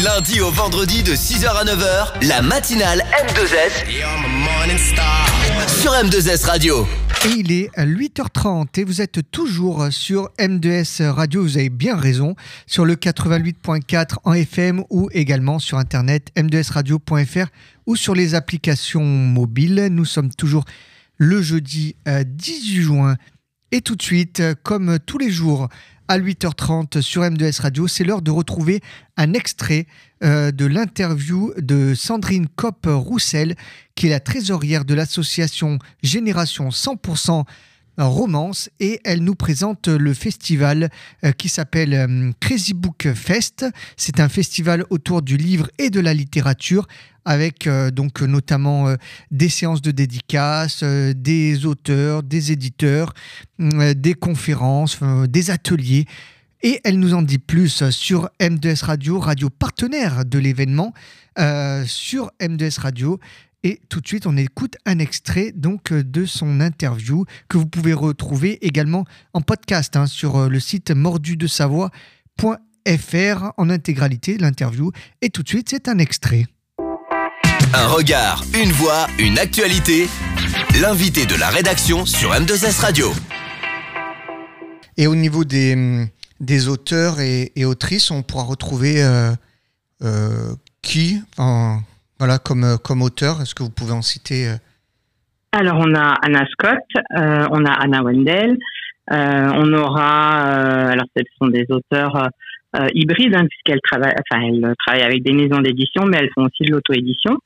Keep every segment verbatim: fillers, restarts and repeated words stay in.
lundi au vendredi de six heures à neuf heures, la matinale M deux S sur M deux S Radio. Et il est huit heures trente et vous êtes toujours sur M deux S Radio, vous avez bien raison, sur le quatre-vingt-huit point quatre en F M ou également sur internet m deux s radio point f r ou sur les applications mobiles. Nous sommes toujours le jeudi dix-huit juin et tout de suite, comme tous les jours à huit heures trente sur M deux S Radio, c'est l'heure de retrouver un extrait euh, de l'interview de Sandrine Kopp-Roussel, qui est la trésorière de l'association Génération cent pour cent Romance, et elle nous présente le festival euh, qui s'appelle euh, Crazy Book Fest. C'est un festival autour du livre et de la littérature, avec euh, donc notamment euh, des séances de dédicaces, euh, des auteurs, des éditeurs, euh, des conférences, euh, des ateliers. Et elle nous en dit plus sur M deux S Radio, radio partenaire de l'événement, euh, sur M deux S Radio. Et tout de suite, on écoute un extrait donc de son interview que vous pouvez retrouver également en podcast hein, sur le site mordu de savoie point f r en intégralité, l'interview. Et tout de suite, c'est un extrait. Un regard, une voix, une actualité. L'invité de la rédaction sur M deux S Radio. Et au niveau des, des auteurs et, et autrices, on pourra retrouver euh, euh, qui enfin, voilà, comme, comme auteur. Est-ce que vous pouvez en citer euh... Alors, on a Anna Scott, euh, on a Anna Wendel, euh, on aura... Euh, alors, ce sont des auteurs euh, hybrides, hein, puisqu'elles travaillent, enfin, elles travaillent avec des maisons d'édition, mais elles font aussi de l'auto-édition.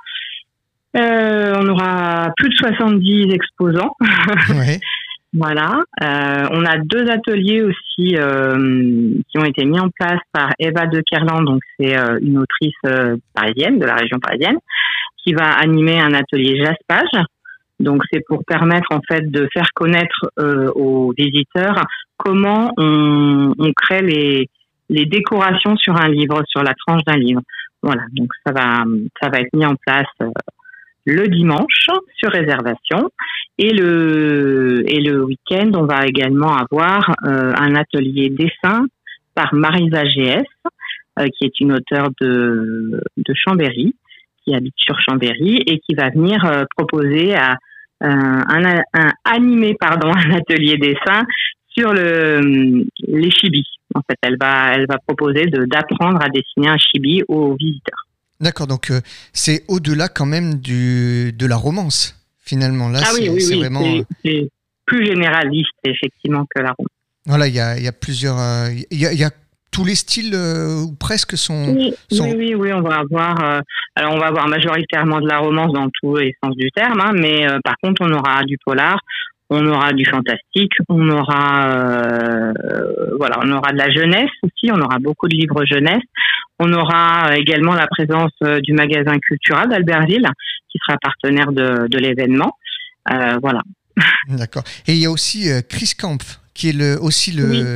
Euh, on aura plus de soixante-dix exposants. Ouais. Voilà. Euh, on a deux ateliers aussi euh, qui ont été mis en place par Eva de Kerland, donc c'est euh, une autrice euh, parisienne, de la région parisienne, qui va animer un atelier Jaspage. Donc c'est pour permettre en fait de faire connaître euh, aux visiteurs comment on, on crée les, les décorations sur un livre, sur la tranche d'un livre. Voilà. Donc ça va, ça va être mis en place euh, le dimanche sur réservation. Et le, et le week-end, on va également avoir euh, un atelier dessin par Marisa G S, euh, qui est une auteure de, de Chambéry, qui habite sur Chambéry et qui va venir euh, proposer à, euh, un, un animer pardon un atelier dessin sur le les chibis. En fait, elle va elle va proposer de d'apprendre à dessiner un chibi aux visiteurs. D'accord, donc euh, c'est au-delà quand même du de la romance. Finalement, là, ah oui, c'est, oui, c'est oui, vraiment... C'est, c'est plus généraliste, effectivement, que la romance. Voilà, il y a, y a plusieurs... Il euh, y, a, y a tous les styles, euh, ou presque, sont... Oui, sont... oui, oui, oui, on va avoir... Euh, alors, on va avoir majoritairement de la romance dans tous les sens du terme, hein, mais euh, par contre, on aura du polar, on aura du fantastique, on aura... Euh, voilà, on aura de la jeunesse aussi, on aura beaucoup de livres jeunesse. On aura également la présence euh, du magasin Cultura d'Albertville, qui sera partenaire de, de l'événement. Euh, voilà. D'accord. Et il y a aussi euh, Chris Kampf, qui est le, aussi le, oui.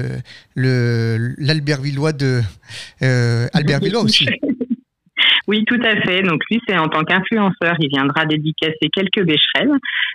le, l'Albertvillois de... Euh, Albertvillois aussi. Oui, tout à fait. Donc lui, c'est en tant qu'influenceur, il viendra dédicacer quelques bécherelles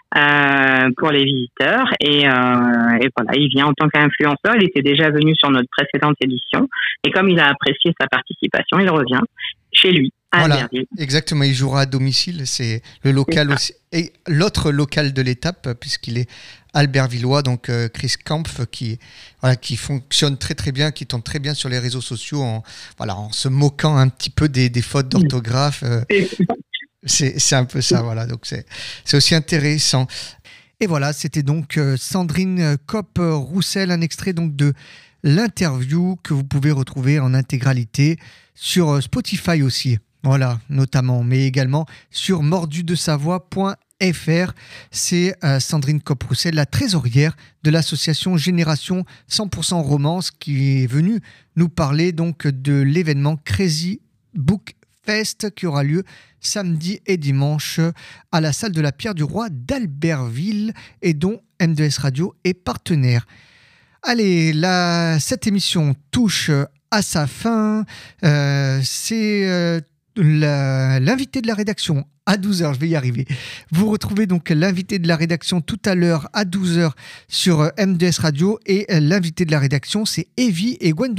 euh, pour les visiteurs. Et, euh, et voilà, il vient en tant qu'influenceur. Il était déjà venu sur notre précédente édition. Et comme il a apprécié sa participation, il revient chez lui. À voilà, Albertville. Exactement. Il jouera à domicile. C'est le local aussi. Et l'autre local de l'étape, puisqu'il est albertvillois, donc euh, Chris Kampf, qui, voilà, qui fonctionne très très bien, qui tombe très bien sur les réseaux sociaux en, voilà, en se moquant un petit peu des, des fautes d'orthographe. Euh, c'est, c'est un peu ça, voilà. Donc c'est, c'est aussi intéressant. Et voilà, c'était donc euh, Sandrine Kopp-Roussel, un extrait donc de l'interview que vous pouvez retrouver en intégralité sur euh, Spotify aussi. Voilà, notamment, mais également sur mordu de savoie point f r. C'est euh, Sandrine Kopp-Roussel, la trésorière de l'association Génération cent pour cent Romance, qui est venue nous parler donc de l'événement Crazy Book Fest qui aura lieu samedi et dimanche à la salle de la Pierre du Roi d'Albertville et dont M deux S Radio est partenaire. Allez, la, cette émission touche à sa fin. Euh, c'est euh, la, l'invité de la rédaction à douze heures, je vais y arriver. Vous retrouvez donc l'invité de la rédaction tout à l'heure à douze heures sur M deux S Radio et l'invité de la rédaction, c'est Evie et Gwendouli.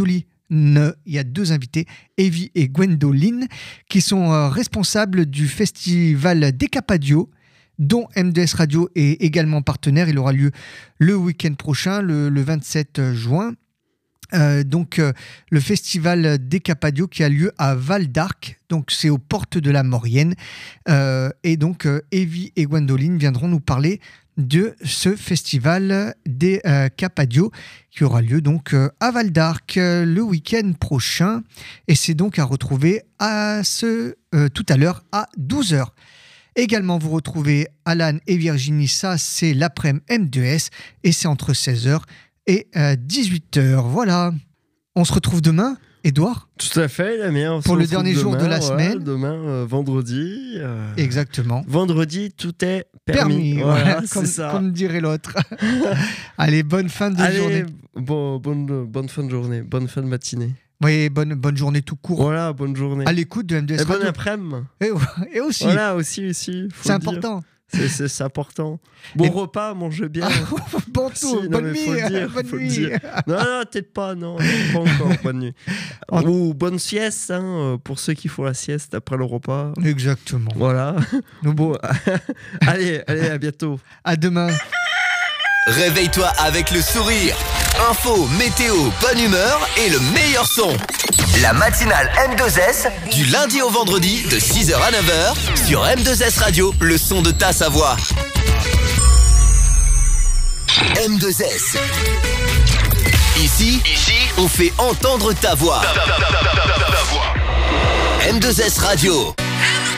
Il y a deux invités, Evie et Gwendoline, qui sont euh, responsables du festival Decapadio, dont M deux S Radio est également partenaire. Il aura lieu le week-end prochain, le, le vingt-sept juin. Euh, donc euh, le festival Decapadio qui a lieu à Val d'Arc, donc c'est aux portes de la Maurienne. Euh, et donc euh, Evie et Gwendoline viendront nous parler de ce festival Decapadio qui aura lieu donc euh, à Val d'Arc euh, le week-end prochain. Et c'est donc à retrouver à ce, euh, tout à l'heure à douze heures. Également, vous retrouvez Alan et Virginie, ça c'est l'après-midi M deux S et c'est entre seize heures et euh, dix-huit heures. Voilà. On se retrouve demain, Edouard ? Tout à fait, Damien. Pour le dernier jour demain, de la ouais, semaine. Demain, euh, vendredi. Euh... Exactement. Vendredi, tout est permis. Permis, voilà, voilà, c'est comme, ça. comme dirait l'autre. Allez, bonne fin de Allez, journée. Bon, bonne, bonne fin de journée, bonne fin de matinée. Oui, bonne, bonne journée tout court. Voilà, bonne journée. À l'écoute de M deux S Et bonne Radio. après-midi. Et, et aussi. Voilà, aussi, aussi. faut C'est le dire. important. C'est, c'est, c'est important. Bon Et- repas, mangez bien. Bon tout, Si, non, bonne mais nuit. faut le dire, bonne faut le nuit. dire. Non, non, peut-être pas, non, non, pas encore, bonne nuit. Ou bonne sieste, hein, euh, pour ceux qui font la sieste après le repas. Exactement. Voilà. Nous, Bon, allez, allez, à bientôt. à demain. Réveille-toi avec le sourire. Info, météo, bonne humeur et le meilleur son. La matinale M deux S, du lundi au vendredi, de six heures à neuf heures, sur M deux S Radio, le son de ta Savoie. M deux S. Ici, ici, on fait entendre ta voix. M deux S Radio.